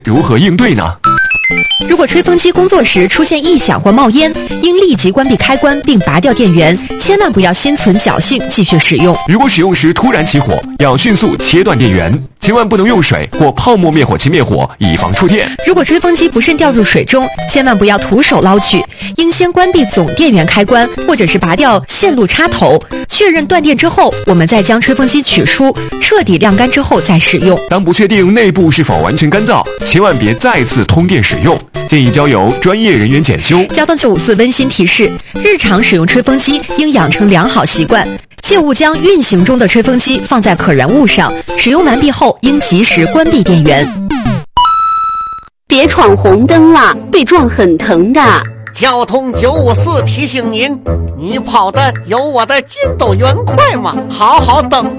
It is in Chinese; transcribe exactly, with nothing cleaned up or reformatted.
如何应对呢？ 如果吹风机工作时出现异响或冒烟，应立即关闭开关并拔掉电源，千万不要心存侥幸继续使用。 如果使用时突然起火，要迅速切断电源，千万不能用水或泡沫灭火器灭火，以防触电。 如果吹风机不慎掉入水中，千万不要徒手捞取，应先关闭总电源开关，或者是拔掉线路插头，确认断电之后，我们再将吹风机取出，彻底晾干之后再使用。 当不确定内部是否完全干燥，千万别再次通电使用，建议交由专业人员检修。 交通九五四温馨提示：日常使用吹风机应养成良好习惯，切勿将运行中的吹风机放在可燃物上，使用完毕后应及时关闭电源。 别闯红灯了，被撞很疼的。 交通九五四提醒您，你跑的有我的筋斗云快吗？好好等待。